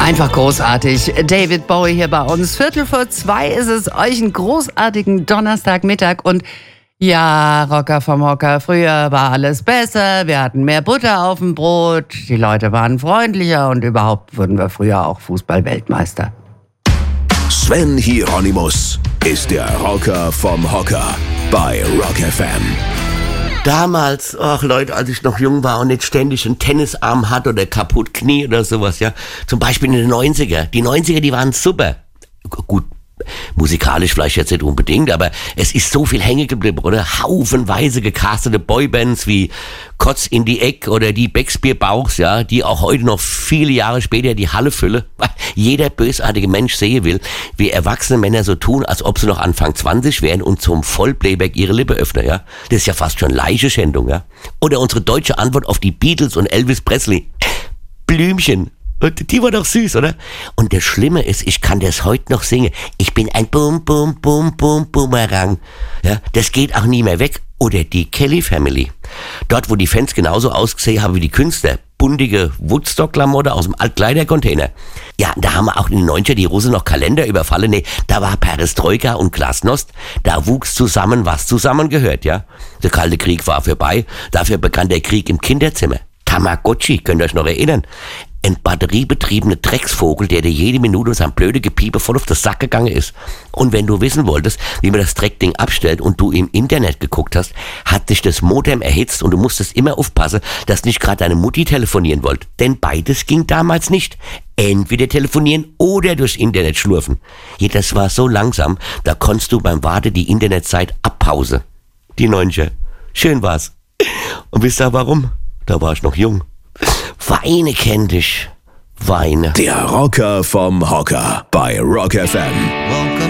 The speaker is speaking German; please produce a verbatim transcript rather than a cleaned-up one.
Einfach großartig. David Bowie hier bei uns. Viertel vor zwei ist es. Euch einen großartigen Donnerstagmittag. Und ja, Rocker vom Hocker, früher war alles besser. Wir hatten mehr Butter auf dem Brot. Die Leute waren freundlicher und überhaupt wurden wir früher auch Fußball-Weltmeister. Sven Hieronymus ist der Rocker vom Hocker bei Rock F M. Damals, ach Leute, als ich noch jung war und nicht ständig einen Tennisarm hatte oder kaputt Knie oder sowas, ja. Zum Beispiel in den neunziger. Die neunziger, die waren super. Gut, musikalisch vielleicht jetzt nicht unbedingt, aber es ist so viel hängen geblieben, oder? Haufenweise gecastete Boybands wie Kotz in die Eck oder die Becksbier-Bauchs, ja, die auch heute noch viele Jahre später die Halle füllen. Jeder bösartige Mensch sehen will, wie erwachsene Männer so tun, als ob sie noch Anfang zwanzig wären und zum Vollplayback ihre Lippe öffnen, ja. Das ist ja fast schon Leichenschändung, ja. Oder unsere deutsche Antwort auf die Beatles und Elvis Presley. Blümchen. Und die war doch süß, oder? Und das Schlimme ist, ich kann das heute noch singen. Ich bin ein Bum, Bum, Bum, Bum, Bumerang. Ja, das geht auch nie mehr weg. Oder die Kelly Family. Dort, wo die Fans genauso ausgesehen haben wie die Künstler. Bundige Woodstock-Klamotte aus dem Altkleidercontainer. Ja, da haben wir auch in den neunziger die Russen noch Kalender überfallen. Nee, da war Perestroika und Glasnost. Da wuchs zusammen, was zusammengehört, ja. Der Kalte Krieg war vorbei. Dafür begann der Krieg im Kinderzimmer. Tamagotchi, könnt ihr euch noch erinnern? Ein batteriebetriebener Drecksvogel, der dir jede Minute sein blöde Gepiepe voll auf den Sack gegangen ist. Und wenn du wissen wolltest, wie man das Dreckding abstellt und du im Internet geguckt hast, hat sich das Modem erhitzt und du musstest immer aufpassen, dass nicht gerade deine Mutti telefonieren wollte. Denn beides ging damals nicht. Entweder telefonieren oder durchs Internet schlurfen. Ja, das war so langsam, da konntest du beim Warten die Internetzeit abpause. Die neunziger. Schön war's. Und wisst ihr warum? Da war ich noch jung. Weine kennt dich. Weine. Der Rocker vom Hocker bei Rock F M.